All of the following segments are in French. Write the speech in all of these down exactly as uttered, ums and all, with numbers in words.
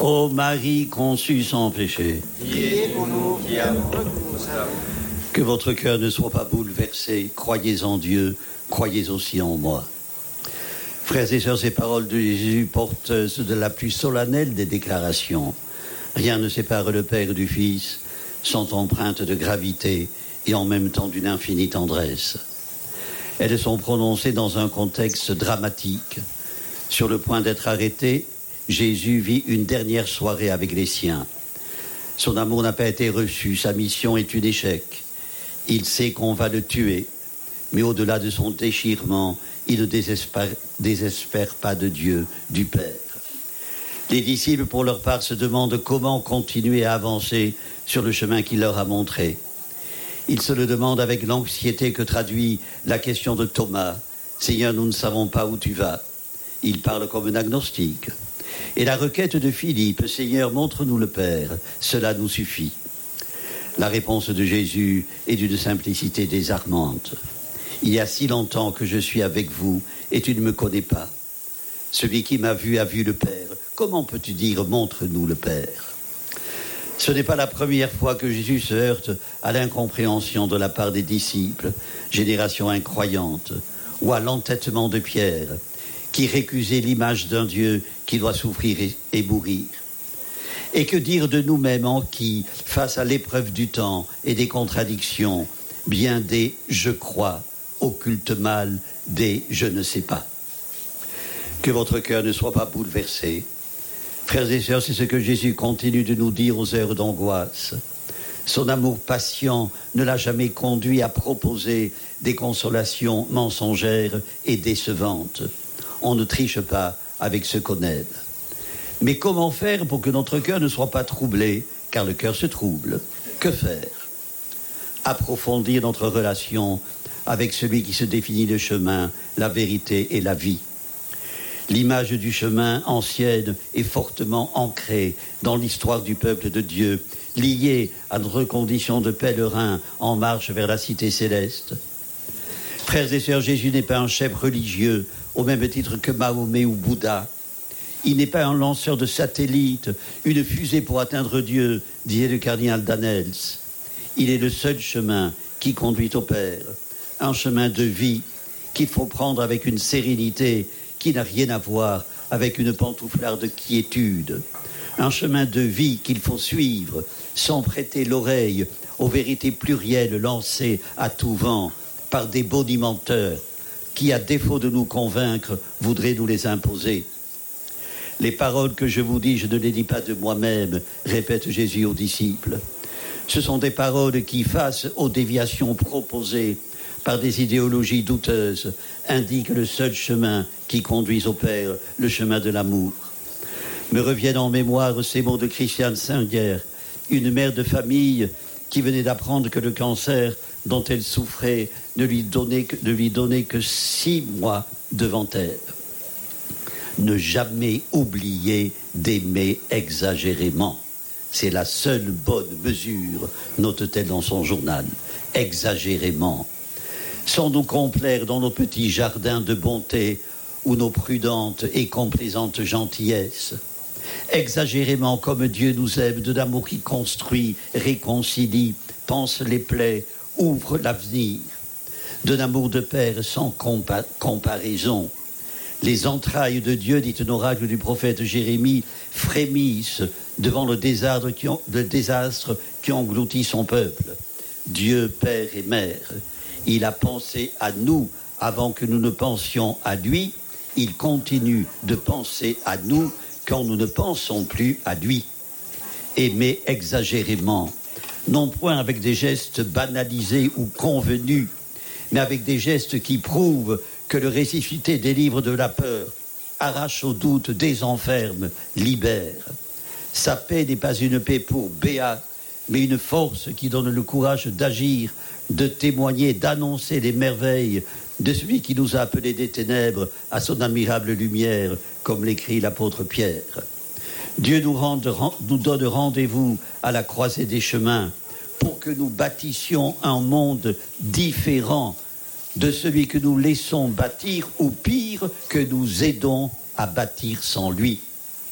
Ô Marie conçue sans péché, priez pour nous qui avons recours à vous. que votre cœur ne soit pas bouleversé. Croyez en Dieu, croyez aussi en moi. Frères et sœurs, ces paroles de Jésus porteuses de la plus solennelle des déclarations. Rien ne sépare le Père du Fils, sont empreintes de gravité et en même temps d'une infinie tendresse. Elles sont prononcées dans un contexte dramatique. Sur le point d'être arrêté, Jésus vit une dernière soirée avec les siens. Son amour n'a pas été reçu, sa mission est un échec. Il sait qu'on va le tuer, mais au-delà de son déchirement, il ne désespère, désespère pas de Dieu, du Père. Les disciples, pour leur part, se demandent comment continuer à avancer sur le chemin qu'il leur a montré. Ils se le demandent avec l'anxiété que traduit la question de Thomas. « Seigneur, nous ne savons pas où tu vas. » Il parle comme un agnostique. Et la requête de Philippe, « Seigneur, montre-nous le Père, cela nous suffit. » La réponse de Jésus est d'une simplicité désarmante. « Il y a si longtemps que je suis avec vous et tu ne me connais pas. Celui qui m'a vu a vu le Père. Comment peux-tu dire « montre-nous le Père » ?» Ce n'est pas la première fois que Jésus se heurte à l'incompréhension de la part des disciples, génération incroyante, ou à l'entêtement de Pierre, qui récusait l'image d'un Dieu qui doit souffrir et mourir. Et que dire de nous-mêmes en qui, face à l'épreuve du temps et des contradictions, bien des « je crois » occultent mal des « je ne sais pas ». Que votre cœur ne soit pas bouleversé. Frères et sœurs, c'est ce que Jésus continue de nous dire aux heures d'angoisse. Son amour patient ne l'a jamais conduit à proposer des consolations mensongères et décevantes. On ne triche pas avec ce qu'on aime. Mais comment faire pour que notre cœur ne soit pas troublé, car le cœur se trouble? Que faire? Approfondir notre relation avec celui qui se définit le chemin, la vérité et la vie. L'image du chemin ancienne est fortement ancrée dans l'histoire du peuple de Dieu, liée à notre condition de pèlerin en marche vers la cité céleste. Frères et sœurs, Jésus n'est pas un chef religieux au même titre que Mahomet ou Bouddha. Il n'est pas un lanceur de satellites, une fusée pour atteindre Dieu, disait le cardinal Danels. Il est le seul chemin qui conduit au Père, un chemin de vie qu'il faut prendre avec une sérénité qui n'a rien à voir avec une pantouflarde de quiétude. Un chemin de vie qu'il faut suivre sans prêter l'oreille aux vérités plurielles lancées à tout vent par des bonimenteurs qui, à défaut de nous convaincre, voudraient nous les imposer. Les paroles que je vous dis, je ne les dis pas de moi-même, répète Jésus aux disciples. Ce sont des paroles qui, face aux déviations proposées par des idéologies douteuses, indiquent le seul chemin qui conduise au Père, le chemin de l'amour. Me reviennent en mémoire ces mots de Christiane Singer, une mère de famille qui venait d'apprendre que le cancer dont elle souffrait ne lui donnait que, ne lui donnait que six mois devant elle. Ne jamais oublier d'aimer exagérément. C'est la seule bonne mesure, note-t-elle dans son journal. Exagérément. Sans nous complaire dans nos petits jardins de bonté ou nos prudentes et complaisantes gentillesses. Exagérément comme Dieu nous aime, de l'amour qui construit, réconcilie, pense les plaies, ouvre l'avenir. De l'amour de Père sans compa- comparaison. Les entrailles de Dieu, dit un oracle du prophète Jérémie, frémissent devant le désastre qui, ont, le désastre qui engloutit son peuple. Dieu, Père et Mère, il a pensé à nous avant que nous ne pensions à lui. Il continue de penser à nous quand nous ne pensons plus à lui. Aimer exagérément, non point avec des gestes banalisés ou convenus, mais avec des gestes qui prouvent que le ressuscité délivre de la peur, arrache au doute, désenferme, libère. Sa paix n'est pas une paix pour Béat, mais une force qui donne le courage d'agir, de témoigner, d'annoncer les merveilles de celui qui nous a appelés des ténèbres à son admirable lumière, comme l'écrit l'apôtre Pierre. Dieu nous, rende, nous donne rendez-vous à la croisée des chemins pour que nous bâtissions un monde différent de celui que nous laissons bâtir, ou pire, que nous aidons à bâtir sans lui.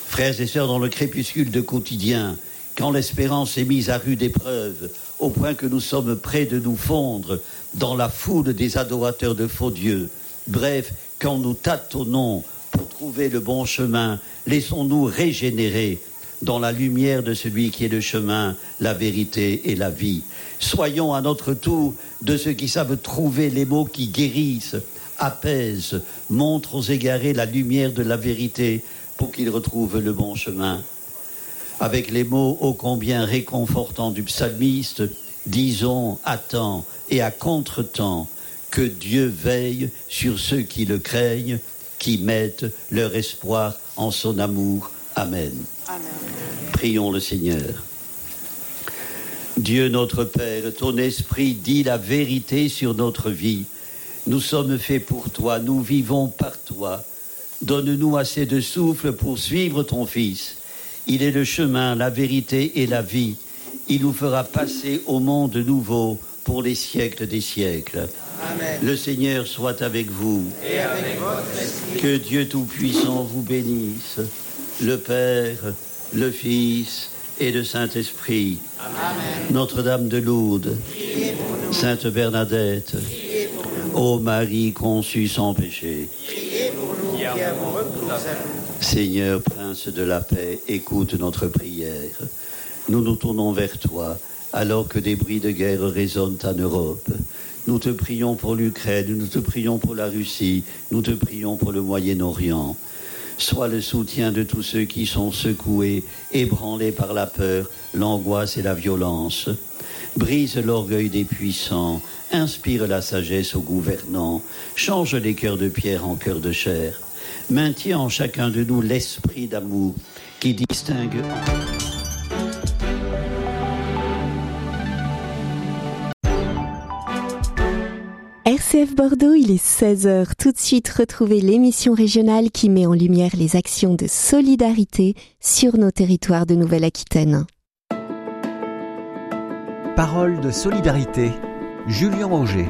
Frères et sœurs, dans le crépuscule de quotidien, quand l'espérance est mise à rude épreuve, au point que nous sommes près de nous fondre dans la foule des adorateurs de faux dieux, bref, quand nous tâtonnons pour trouver le bon chemin, laissons-nous régénérer dans la lumière de celui qui est le chemin, la vérité et la vie. Soyons à notre tour de ceux qui savent trouver les mots qui guérissent, apaisent, montrent aux égarés la lumière de la vérité pour qu'ils retrouvent le bon chemin. Avec les mots ô combien réconfortants du psalmiste, disons à temps et à contre-temps que Dieu veille sur ceux qui le craignent, qui mettent leur espoir en son amour. Amen. Amen. Prions le Seigneur. Dieu notre Père, ton esprit dit la vérité sur notre vie. Nous sommes faits pour toi, nous vivons par toi. Donne-nous assez de souffle pour suivre ton Fils. Il est le chemin, la vérité et la vie. Il nous fera passer au monde nouveau pour les siècles des siècles. Amen. Le Seigneur soit avec vous. Et avec votre esprit. Que Dieu Tout-Puissant vous bénisse, le Père, le Fils et le Saint-Esprit. Amen. Notre-Dame de Lourdes, Sainte Bernadette, ô Marie conçue sans péché, priez pour nous qui avons recours à vous. Seigneur, Prince de la paix, écoute notre prière. Nous nous tournons vers toi, alors que des bruits de guerre résonnent en Europe. Nous te prions pour l'Ukraine, nous te prions pour la Russie, nous te prions pour le Moyen-Orient. Sois le soutien de tous ceux qui sont secoués, ébranlés par la peur, l'angoisse et la violence. Brise l'orgueil des puissants, inspire la sagesse aux gouvernants, change les cœurs de pierre en cœurs de chair. Maintiens en chacun de nous l'esprit d'amour qui distingue... R C F Bordeaux, il est seize heures. Tout de suite, retrouvez l'émission régionale qui met en lumière les actions de solidarité sur nos territoires de Nouvelle-Aquitaine. Parole de solidarité, Julien Auger.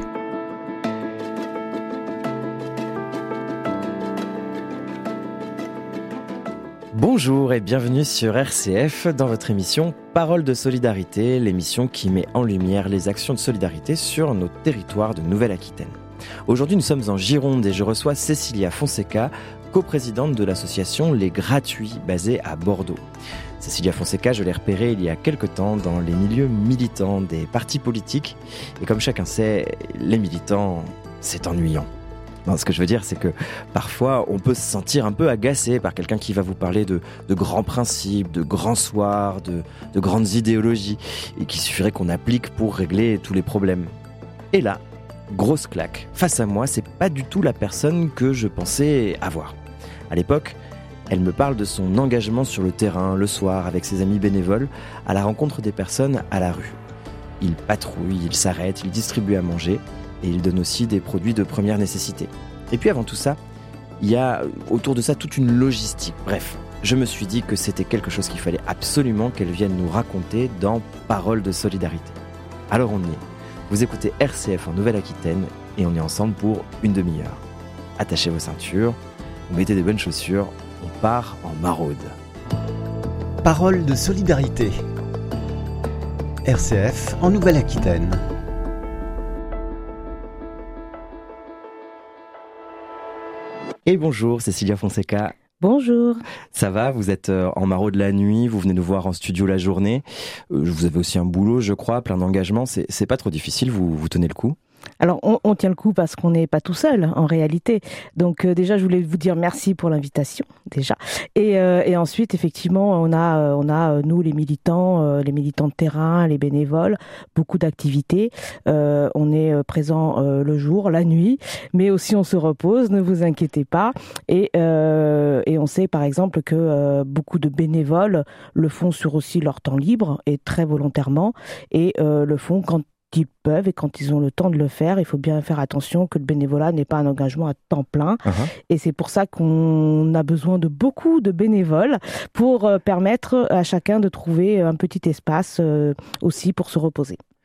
Bonjour et bienvenue sur R C F dans votre émission Parole de solidarité, l'émission qui met en lumière les actions de solidarité sur nos territoires de Nouvelle-Aquitaine. Aujourd'hui, nous sommes en Gironde et je reçois Cécilia Fonseca, coprésidente de l'association Les Gratuits, basée à Bordeaux. Cécilia Fonseca, je l'ai repérée il y a quelque temps dans les milieux militants des partis politiques. Et comme chacun sait, les militants, c'est ennuyant. Non, ce que je veux dire, c'est que parfois, on peut se sentir un peu agacé par quelqu'un qui va vous parler de, de grands principes, de grands soirs, de, de grandes idéologies, et qu'il suffirait qu'on applique pour régler tous les problèmes. Et là, grosse claque. Face à moi, c'est pas du tout la personne que je pensais avoir. À l'époque, elle me parle de son engagement sur le terrain, le soir, avec ses amis bénévoles, à la rencontre des personnes à la rue. Il patrouille, il s'arrête, il distribue à manger, et il donne aussi des produits de première nécessité. Et puis avant tout ça, il y a autour de ça toute une logistique. Bref, je me suis dit que c'était quelque chose qu'il fallait absolument qu'elle vienne nous raconter dans Parole de solidarité. Alors on y est. Vous écoutez R C F en Nouvelle-Aquitaine et on est ensemble pour une demi-heure. Attachez vos ceintures, vous mettez des bonnes chaussures, on part en maraude. Parole de solidarité, R C F en Nouvelle-Aquitaine. Et bonjour Cécilia Fonseca. Bonjour. Ça va, vous êtes en maraude la nuit, vous venez nous voir en studio la journée. Vous avez aussi un boulot, je crois, plein d'engagements. C'est, c'est pas trop difficile, vous, vous tenez le coup ? Alors, on, on tient le coup parce qu'on n'est pas tout seul, en réalité. Donc, euh, déjà, je voulais vous dire merci pour l'invitation, déjà. Et, euh, et ensuite, effectivement, on a, euh, on a nous, les militants, euh, les militants de terrain, les bénévoles, beaucoup d'activités. Euh, on est euh, présent euh, le jour, la nuit, mais aussi on se repose, ne vous inquiétez pas. Et, euh, et on sait, par exemple, que euh, beaucoup de bénévoles le font sur aussi leur temps libre, et très volontairement, et euh, le font quand ils peuvent et quand ils ont le temps de le faire. Il faut bien faire attention que le bénévolat n'est pas un engagement à temps plein. Uh-huh. Et c'est pour ça qu'on a besoin de beaucoup de bénévoles pour euh, permettre à chacun de trouver un petit espace euh, aussi pour se reposer.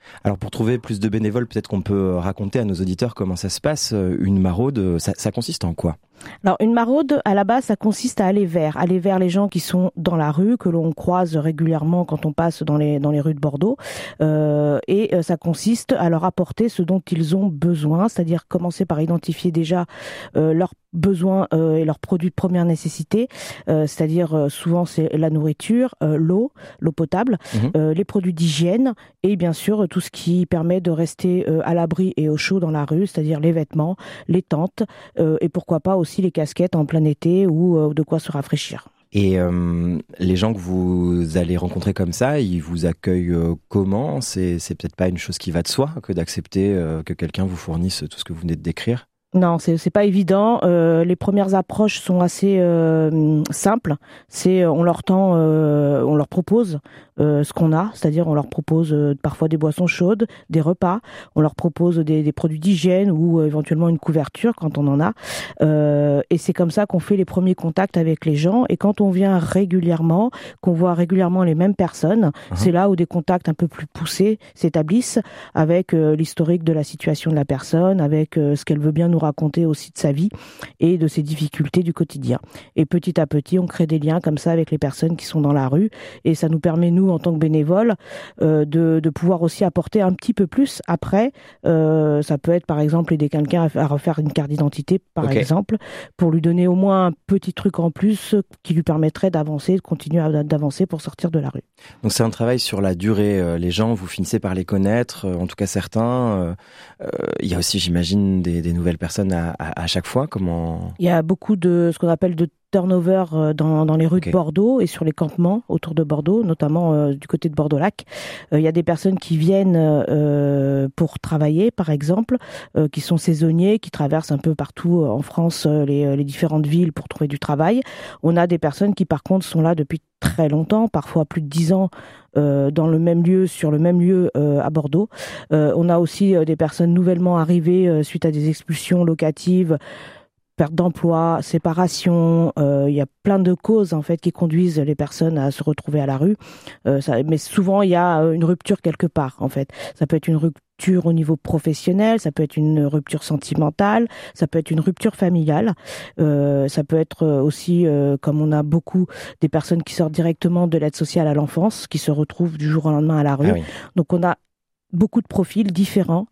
Alors pour trouver plus de bénévoles, peut-être qu'on peut raconter à nos auditeurs comment ça se passe. Une maraude, ça, ça consiste en quoi ? Alors une maraude, à la base, ça consiste à aller vers, aller vers les gens qui sont dans la rue, que l'on croise régulièrement quand on passe dans les dans les rues de Bordeaux, euh, et euh, ça consiste à leur apporter ce dont ils ont besoin, c'est-à-dire commencer par identifier déjà euh, leurs besoins euh, et leurs produits de première nécessité, euh, c'est-à-dire euh, souvent c'est la nourriture, euh, l'eau, l'eau potable, mmh. euh, les produits d'hygiène et bien sûr tout ce qui permet de rester euh, à l'abri et au chaud dans la rue, c'est-à-dire les vêtements, les tentes euh, et pourquoi pas aussi les casquettes en plein été ou euh, de quoi se rafraîchir. Et euh, les gens que vous allez rencontrer comme ça, ils vous accueillent euh, comment ? C'est, c'est peut-être pas une chose qui va de soi que d'accepter euh, que quelqu'un vous fournisse tout ce que vous venez de décrire ? Non, c'est c'est pas évident. Euh, les premières approches sont assez euh, simples. C'est on leur tend, euh, on leur propose euh, ce qu'on a, c'est-à-dire on leur propose euh, parfois des boissons chaudes, des repas, on leur propose des, des produits d'hygiène ou euh, éventuellement une couverture quand on en a. Euh, et c'est comme ça qu'on fait les premiers contacts avec les gens. Et quand on vient régulièrement, qu'on voit régulièrement les mêmes personnes, mmh. c'est là où des contacts un peu plus poussés s'établissent avec euh, l'historique de la situation de la personne, avec euh, ce qu'elle veut bien nous raconter aussi de sa vie et de ses difficultés du quotidien. Et petit à petit, on crée des liens comme ça avec les personnes qui sont dans la rue et ça nous permet, nous, en tant que bénévoles, euh, de, de pouvoir aussi apporter un petit peu plus après. Euh, ça peut être, par exemple, aider quelqu'un à refaire une carte d'identité, par okay. exemple, pour lui donner au moins un petit truc en plus qui lui permettrait d'avancer, de continuer à, d'avancer pour sortir de la rue. Donc c'est un travail sur la durée. Les gens, vous finissez par les connaître, en tout cas certains. Euh, il y a aussi, j'imagine, des, des nouvelles personnes À, à, à chaque fois. Comment... Il y a beaucoup de ce qu'on appelle de turnover dans, dans les rues okay. de Bordeaux et sur les campements autour de Bordeaux, notamment euh, du côté de Bordeaux-Lac. Euh, il y a des personnes qui viennent euh, pour travailler, par exemple, euh, qui sont saisonniers, qui traversent un peu partout en France les, les différentes villes pour trouver du travail. On a des personnes qui, par contre, sont là depuis très longtemps, parfois plus de dix ans, euh, dans le même lieu, sur le même lieu euh, à Bordeaux. Euh, on a aussi euh, des personnes nouvellement arrivées euh, suite à des expulsions locatives, perte d'emploi, séparation, euh, il y a plein de causes en fait qui conduisent les personnes à se retrouver à la rue. Euh, ça, mais souvent il y a une rupture quelque part en fait. Ça peut être une rupture au niveau professionnel, ça peut être une rupture sentimentale, ça peut être une rupture familiale, euh, ça peut être aussi, euh, comme on a beaucoup des personnes qui sortent directement de l'aide sociale à l'enfance, qui se retrouvent du jour au lendemain à la rue. Ah oui. Donc on a beaucoup de profils différents.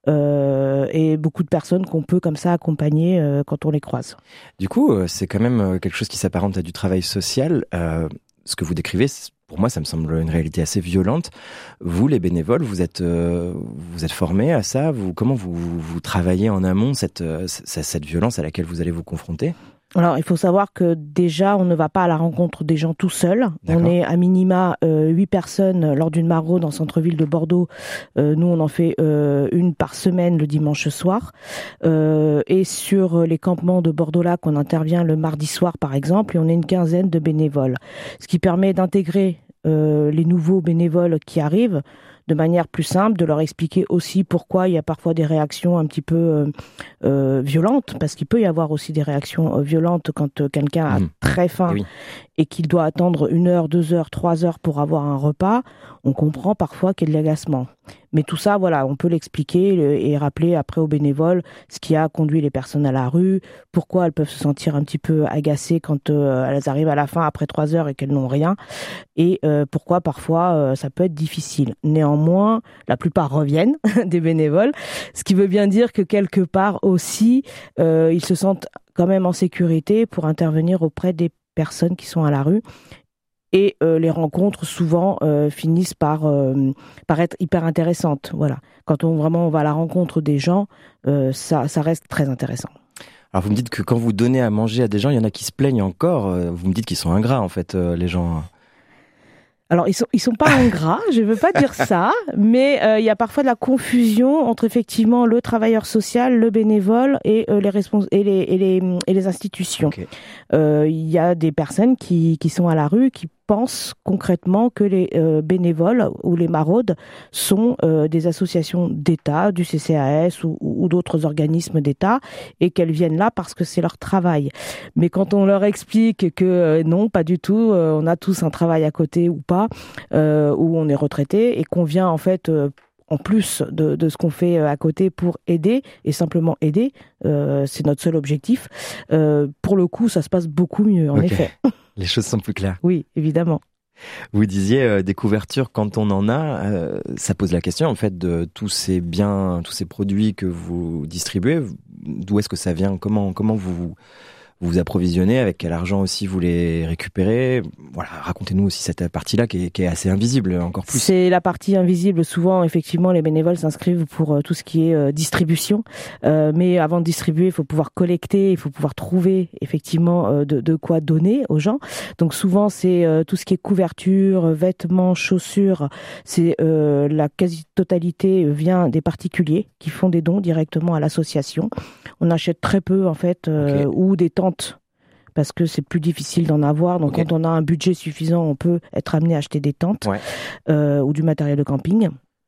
Euh, et beaucoup de personnes qu'on peut comme ça accompagner euh, quand on les croise. Du coup, euh, c'est quand même quelque chose qui s'apparente à du travail social. Euh, ce que vous décrivez, pour moi, ça me semble une réalité assez violente. Vous, les bénévoles, vous êtes, euh, vous êtes formés à ça. Vous, comment vous, vous travaillez en amont cette, cette, cette violence à laquelle vous allez vous confronter ? Alors, il faut savoir que déjà, on ne va pas à la rencontre des gens tout seul. On est à minima euh, huit personnes lors d'une maraude en centre-ville de Bordeaux. Euh, nous, on en fait euh, une par semaine le dimanche soir. Euh, et sur les campements de Bordeaux-Lac, on intervient le mardi soir, par exemple, et on est une quinzaine de bénévoles. Ce qui permet d'intégrer euh, les nouveaux bénévoles qui arrivent de manière plus simple, de leur expliquer aussi pourquoi il y a parfois des réactions un petit peu euh, euh, violentes, parce qu'il peut y avoir aussi des réactions euh, violentes quand euh, quelqu'un a mmh. très faim oui. et qu'il doit attendre une heure, deux heures, trois heures pour avoir un repas. On comprend parfois qu'il y a de l'agacement. Mais tout ça, voilà, on peut l'expliquer et rappeler après aux bénévoles ce qui a conduit les personnes à la rue, pourquoi elles peuvent se sentir un petit peu agacées quand euh, elles arrivent à la fin après trois heures et qu'elles n'ont rien, et euh, pourquoi parfois euh, ça peut être difficile. Néanmoins, la plupart reviennent des bénévoles, ce qui veut bien dire que quelque part aussi, euh, ils se sentent quand même en sécurité pour intervenir auprès des personnes qui sont à la rue. Et euh, les rencontres souvent euh, finissent par euh, par être hyper intéressantes. Voilà, quand on vraiment on va à la rencontre des gens, euh, ça ça reste très intéressant. Alors vous me dites que quand vous donnez à manger à des gens, il y en a qui se plaignent encore. Vous me dites qu'ils sont ingrats en fait, euh, les gens. Alors ils sont ils sont pas ingrats, je veux pas dire ça, mais euh, il y a parfois de la confusion entre effectivement le travailleur social, le bénévole et euh, les respons- et les et les et les institutions. Okay. Euh, il y a des personnes qui qui sont à la rue qui pensent concrètement que les euh, bénévoles ou les maraudes sont euh, des associations d'État, du C C A S ou, ou d'autres organismes d'État et qu'elles viennent là parce que c'est leur travail. Mais quand on leur explique que euh, non, pas du tout, euh, on a tous un travail à côté ou pas, euh, où on est retraité et qu'on vient en fait... Euh, en plus de, de ce qu'on fait à côté pour aider, et simplement aider, euh, c'est notre seul objectif, euh, pour le coup, ça se passe beaucoup mieux, en okay. effet. Les choses sont plus claires. Oui, évidemment. Vous disiez euh, des couvertures, quand on en a, euh, ça pose la question en fait de tous ces biens, tous ces produits que vous distribuez. D'où est-ce que ça vient ? Comment comment vous vous approvisionnez ? Avec quel argent aussi vous les récupérez ? Voilà, racontez-nous aussi cette partie-là qui est, qui est assez invisible encore plus. C'est la partie invisible. Souvent, effectivement, les bénévoles s'inscrivent pour euh, tout ce qui est euh, distribution. Euh, mais avant de distribuer, il faut pouvoir collecter, il faut pouvoir trouver effectivement euh, de, de quoi donner aux gens. Donc souvent, c'est euh, tout ce qui est couverture, vêtements, chaussures. C'est euh, la quasi-totalité vient des particuliers qui font des dons directement à l'association. On achète très peu en fait, euh, okay. ou des tentes, parce que c'est plus difficile d'en avoir. Donc okay. quand on a un budget suffisant, on peut être amené à acheter des tentes, ouais. euh, ou du matériel de camping.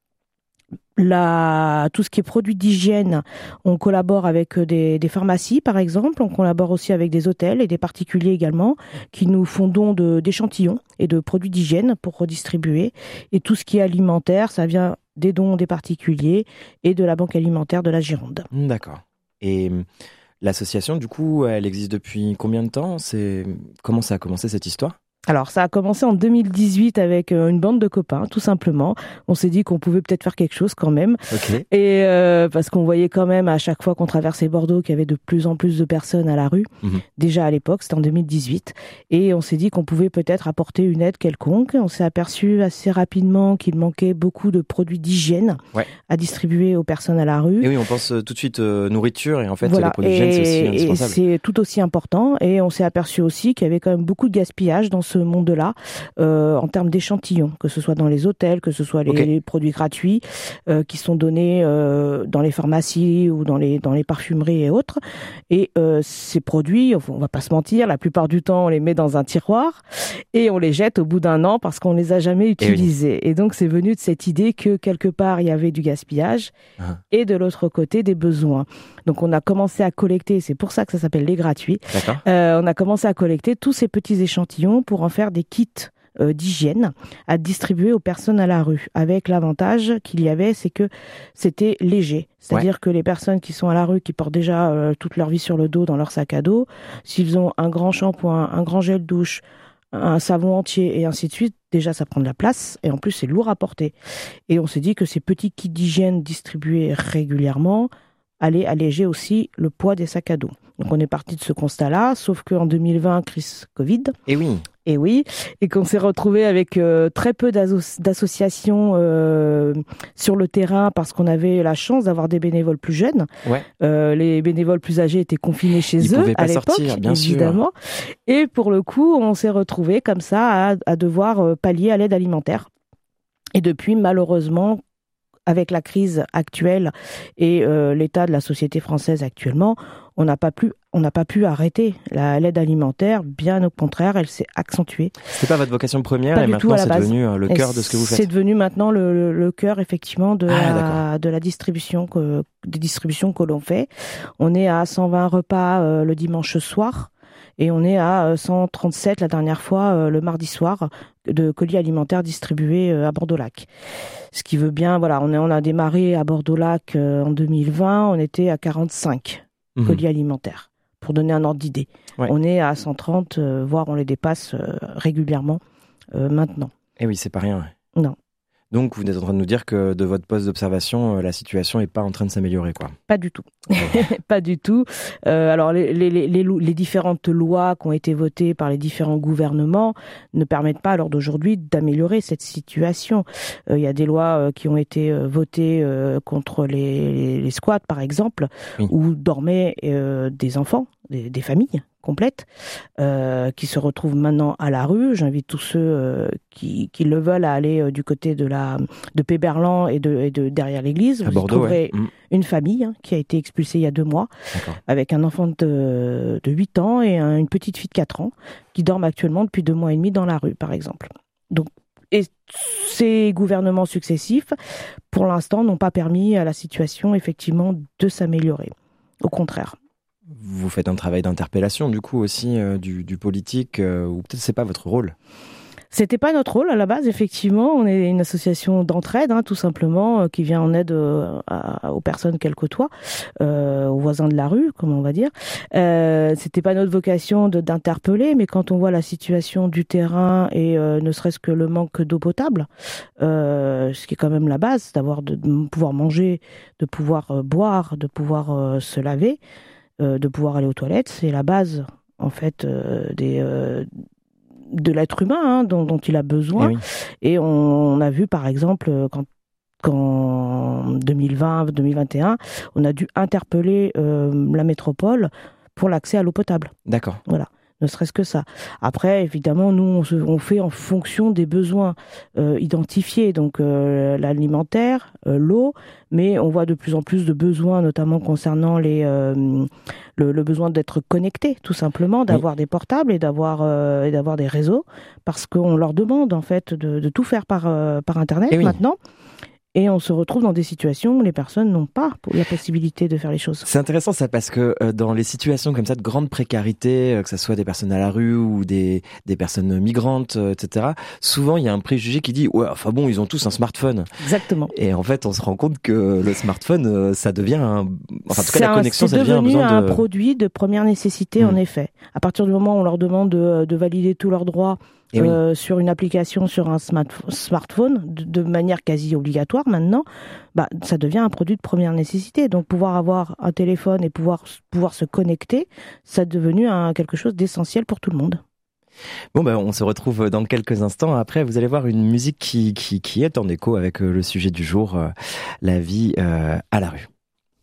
La, tout ce qui est produits d'hygiène, on collabore avec des, des pharmacies par exemple, on collabore aussi avec des hôtels et des particuliers également qui nous font don de, d'échantillons et de produits d'hygiène pour redistribuer. Et tout ce qui est alimentaire, ça vient des dons des particuliers et de la banque alimentaire de la Gironde. D'accord. Et l'association, du coup, elle existe depuis combien de temps ? C'est... Comment ça a commencé cette histoire ? Alors, ça a commencé en deux mille dix-huit avec une bande de copains, tout simplement. On s'est dit qu'on pouvait peut-être faire quelque chose quand même. Okay. Et euh, parce qu'on voyait quand même à chaque fois qu'on traversait Bordeaux qu'il y avait de plus en plus de personnes à la rue. Mmh. Déjà à l'époque, c'était en deux mille dix-huit. Et on s'est dit qu'on pouvait peut-être apporter une aide quelconque. On s'est aperçu assez rapidement qu'il manquait beaucoup de produits d'hygiène ouais. à distribuer aux personnes à la rue. Et oui, on pense tout de suite euh, nourriture et en fait, voilà. les produits d'hygiène, c'est aussi indispensable. Et c'est tout aussi important. Et on s'est aperçu aussi qu'il y avait quand même beaucoup de gaspillage dans ce ce monde-là, euh, en termes d'échantillons, que ce soit dans les hôtels, que ce soit les, okay. les produits gratuits euh, qui sont donnés euh, dans les pharmacies ou dans les, dans les parfumeries et autres. Et euh, ces produits, on va pas se mentir, la plupart du temps, on les met dans un tiroir et on les jette au bout d'un an parce qu'on les a jamais utilisés. Et, oui. et donc, c'est venu de cette idée que quelque part, il y avait du gaspillage ah. et de l'autre côté, des besoins. Donc, on a commencé à collecter, c'est pour ça que ça s'appelle les gratuits. Euh, on a commencé à collecter tous ces petits échantillons pour en faire des kits euh, d'hygiène à distribuer aux personnes à la rue. Avec l'avantage qu'il y avait, c'est que c'était léger. C'est-à-dire ouais. que les personnes qui sont à la rue, qui portent déjà euh, toute leur vie sur le dos dans leur sac à dos, s'ils ont un grand shampoing, un grand gel douche, un savon entier et ainsi de suite, déjà ça prend de la place et en plus c'est lourd à porter. Et on s'est dit que ces petits kits d'hygiène distribués régulièrement allaient alléger aussi le poids des sacs à dos. Donc on est parti de ce constat-là, sauf qu'en deux mille vingt, crise Covid. Et oui. Et oui, et qu'on s'est retrouvé avec euh, très peu d'asso- d'associations euh, sur le terrain parce qu'on avait la chance d'avoir des bénévoles plus jeunes. Ouais. Euh, les bénévoles plus âgés étaient confinés chez Ils eux pouvaient pas à l'époque, sortir, bien évidemment. Sûr. Et pour le coup, on s'est retrouvé comme ça à, à devoir euh, pallier à l'aide alimentaire. Et depuis, malheureusement, avec la crise actuelle et euh, l'état de la société française actuellement, on n'a pas pu, on n'a pas pu arrêter la, l'aide alimentaire. Bien au contraire, elle s'est accentuée. C'était pas votre vocation première pas et maintenant c'est base. devenu le cœur de ce que vous faites. C'est devenu maintenant le, le, le cœur effectivement de, ah, la, de la distribution que, des distributions que l'on fait. On est à cent vingt repas euh, le dimanche soir. Et on est à cent trente-sept la dernière fois, euh, le mardi soir, de colis alimentaires distribués euh, à Bordeaux-Lac. Ce qui veut bien, voilà, on, est, on a démarré à Bordeaux-Lac euh, en deux mille vingt, on était à quarante-cinq mmh. colis alimentaires, pour donner un ordre d'idée. Ouais. On est à cent trente, euh, voire on les dépasse euh, régulièrement euh, maintenant. Et oui, c'est pas rien. Non. Donc, vous êtes en train de nous dire que de votre poste d'observation, la situation n'est pas en train de s'améliorer, quoi. Pas du tout. Pas du tout. Euh, alors, les, les, les, les différentes lois qui ont été votées par les différents gouvernements ne permettent pas, à l'heure d'aujourd'hui, d'améliorer cette situation. Il euh, y a des lois euh, qui ont été euh, votées euh, contre les, les, les squats, par exemple, oui. où dormaient euh, des enfants, des, des familles complète, euh, qui se retrouvent maintenant à la rue. J'invite tous ceux euh, qui, qui le veulent à aller euh, du côté de la de Péberlan et de, et de derrière l'église. À Vous Bordeaux, trouverez ouais. une famille hein, qui a été expulsée il y a deux mois, D'accord. avec un enfant de, de huit ans et un, une petite fille de quatre ans qui dorment actuellement depuis deux mois et demi dans la rue, par exemple. Donc, et ces gouvernements successifs, pour l'instant, n'ont pas permis à la situation, effectivement, de s'améliorer. Au contraire. Vous faites un travail d'interpellation, du coup, aussi, euh, du, du politique, euh, ou peut-être c'est pas votre rôle ? C'était pas notre rôle à la base, effectivement. On est une association d'entraide, hein, tout simplement, euh, qui vient en aide euh, à, aux personnes qu'elle côtoie, euh, aux voisins de la rue, comme on va dire. Euh, c'était pas notre vocation de, d'interpeller, mais quand on voit la situation du terrain et euh, ne serait-ce que le manque d'eau potable, euh, ce qui est quand même la base, d'avoir de, de pouvoir manger, de pouvoir euh, boire, de pouvoir euh, se laver, euh, de pouvoir aller aux toilettes, c'est la base en fait euh, des euh, de l'être humain hein, dont, dont il a besoin. Et, oui. Et on, on a vu par exemple quand, qu'en deux mille vingt, deux mille vingt et un, on a dû interpeller euh, la métropole pour l'accès à l'eau potable. D'accord. Voilà. Ne serait-ce que ça. Après, évidemment, nous, on, se, on fait en fonction des besoins euh, identifiés, donc euh, l'alimentaire, euh, l'eau, mais on voit de plus en plus de besoins, notamment concernant les, euh, le, le besoin d'être connecté, tout simplement, d'avoir oui. des portables et d'avoir, euh, et d'avoir des réseaux, parce qu'on leur demande, en fait, de, de tout faire par, euh, par Internet oui. maintenant. Et on se retrouve dans des situations où les personnes n'ont pas la possibilité de faire les choses. C'est intéressant ça parce que euh, dans les situations comme ça de grande précarité, euh, que ce soit des personnes à la rue ou des, des personnes migrantes, euh, et cetera, souvent il y a un préjugé qui dit « ouais, enfin bon, ils ont tous un smartphone ». Exactement. Et en fait, on se rend compte que le smartphone, euh, ça devient un... Enfin, en tout cas, la connexion, ça devient un besoin de... C'est devenu un produit de première nécessité, mmh. en effet. À partir du moment où on leur demande de, de valider tous leurs droits Euh, oui. sur une application, sur un smart- smartphone, de, de manière quasi obligatoire maintenant, bah, ça devient un produit de première nécessité. Donc pouvoir avoir un téléphone et pouvoir, pouvoir se connecter, ça est devenu un, quelque chose d'essentiel pour tout le monde. Bon, ben, on se retrouve dans quelques instants. Après, vous allez voir une musique qui, qui, qui est en écho avec le sujet du jour, euh, la vie euh, à la rue.